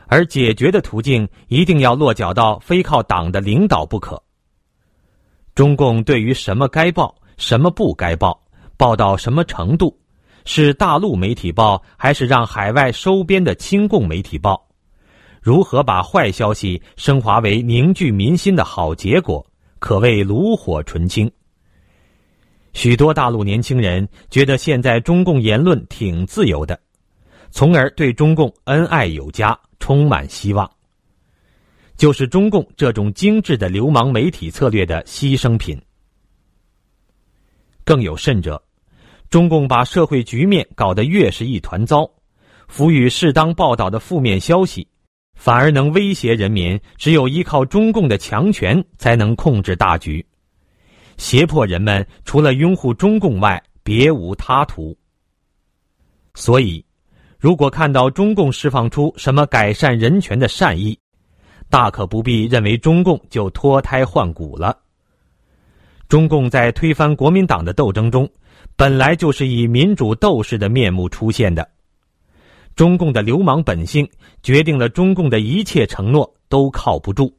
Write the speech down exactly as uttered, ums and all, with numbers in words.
而解决的途径一定要落脚到非靠党的领导不可。中共对于什么该报，什么不该报，报到什么程度，是大陆媒体报还是让海外收编的亲共媒体报，如何把坏消息升华为凝聚民心的好结果，可谓炉火纯青。许多大陆年轻人觉得现在中共言论挺自由的，从而对中共恩爱有加，充满希望。就是中共这种精致的流氓媒体策略的牺牲品。更有甚者，中共把社会局面搞得越是一团糟，赋予适当报道的负面消息，反而能威胁人民只有依靠中共的强权才能控制大局，胁迫人们除了拥护中共外别无他途。所以如果看到中共释放出什么改善人权的善意，大可不必认为中共就脱胎换骨了。中共在推翻国民党的斗争中，本来就是以民主斗士的面目出现的。中共的流氓本性决定了中共的一切承诺都靠不住。